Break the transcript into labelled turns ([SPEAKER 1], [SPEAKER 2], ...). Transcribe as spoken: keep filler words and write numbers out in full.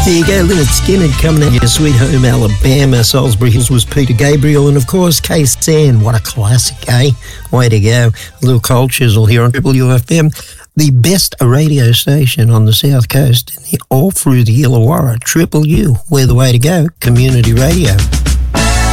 [SPEAKER 1] There you go, Lynyrd Skynyrd coming out of your sweet home, Alabama. Salisbury Hills was Peter Gabriel, and of course, K-San. What a classic, eh? Way to go. A little cold chisel here on Triple U F M, the best radio station on the South Coast, and all through the Illawarra. Triple U, where the way to go, community radio.